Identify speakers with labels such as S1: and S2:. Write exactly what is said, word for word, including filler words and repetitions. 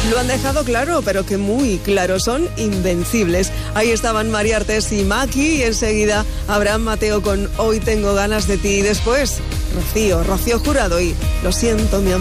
S1: Lo han dejado claro, pero que muy claro, son invencibles. Ahí estaban María Artés y Maki, y enseguida Abraham Mateo con Hoy tengo ganas de ti. Y después, Rocío, Rocío Jurado y Lo siento, mi amor.